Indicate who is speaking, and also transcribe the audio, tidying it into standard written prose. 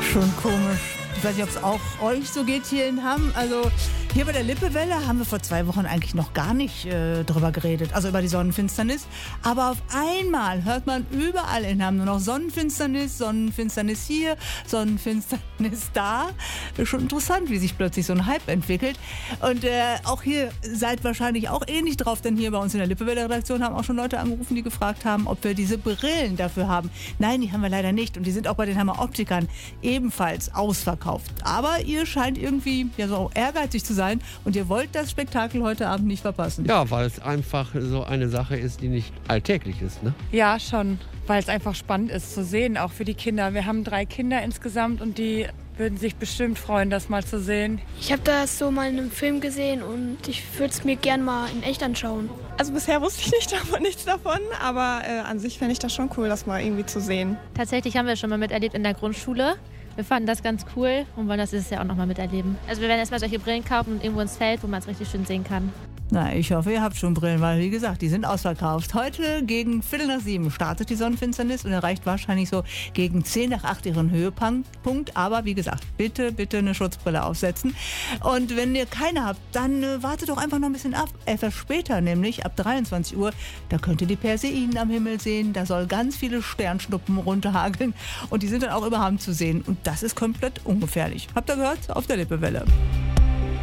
Speaker 1: Schon komisch. Ich weiß nicht, ob es auch euch so geht hier in Hamm. Also hier bei der Lippewelle haben wir vor 2 Wochen eigentlich noch gar nicht drüber geredet, also über die Sonnenfinsternis. Aber auf einmal hört man überall in Hamm nur noch Sonnenfinsternis, Sonnenfinsternis hier, Sonnenfinsternis da. Schon interessant, wie sich plötzlich so ein Hype entwickelt. Und auch hier seid wahrscheinlich auch ähnlich drauf, denn hier bei uns in der Lippewelle-Redaktion haben auch schon Leute angerufen, die gefragt haben, ob wir diese Brillen dafür haben. Nein, die haben wir leider nicht. Und die sind auch bei den Hammer Optikern ebenfalls ausverkauft. Aber ihr scheint irgendwie ja so ehrgeizig zu sein und ihr wollt das Spektakel heute Abend nicht verpassen.
Speaker 2: Ja, weil es einfach so eine Sache ist, die nicht alltäglich ist, ne?
Speaker 3: Ja, schon, weil es einfach spannend ist zu sehen, auch für die Kinder. Wir haben 3 Kinder insgesamt und die würden sich bestimmt freuen, das mal zu sehen.
Speaker 4: Ich habe das so mal in einem Film gesehen und ich würde es mir gern mal in echt anschauen.
Speaker 5: Also bisher wusste ich nichts davon, aber an sich fände ich das schon cool, das mal irgendwie zu sehen.
Speaker 6: Tatsächlich haben wir es schon mal miterlebt in der Grundschule. Wir fanden das ganz cool und wollen das dieses Jahr auch nochmal miterleben. Also wir werden erstmal solche Brillen kaufen und irgendwo ins Feld, wo man es richtig schön sehen kann.
Speaker 1: Na, ich hoffe, ihr habt schon Brillen, weil wie gesagt, die sind ausverkauft. Heute gegen 6:45 startet die Sonnenfinsternis und erreicht wahrscheinlich so gegen 7:50 ihren Höhepunkt. Aber wie gesagt, bitte eine Schutzbrille aufsetzen. Und wenn ihr keine habt, dann wartet doch einfach noch ein bisschen ab. Etwas später, nämlich ab 23 Uhr, da könnt ihr die Perseiden am Himmel sehen. Da soll ganz viele Sternschnuppen runterhageln und die sind dann auch über Hamm zu sehen. Und das ist komplett ungefährlich. Habt ihr gehört? Auf der Lippewelle.